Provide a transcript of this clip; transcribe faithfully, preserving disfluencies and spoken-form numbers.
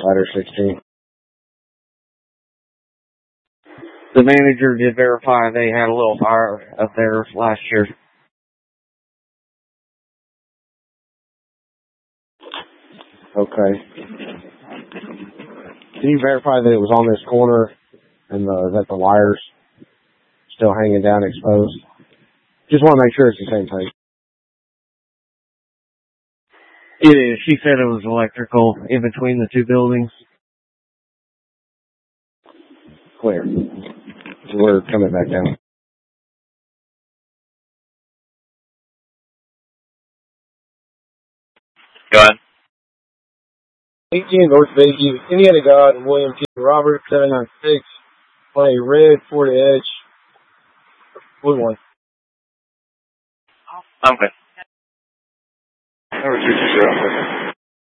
ladder sixteen. The manager did verify they had a little fire up there last year. Okay. Can you verify that it was on this corner and the, that the wire's still hanging down exposed? Just want to make sure it's the same thing. It is. She said it was electrical in between the two buildings. Clear. We're coming back down. Go ahead. eighteen North Bayview, Indiana God, and William T. Robert, seven nine six, on a red Ford Edge, blue one. I'm good. Number two two zero.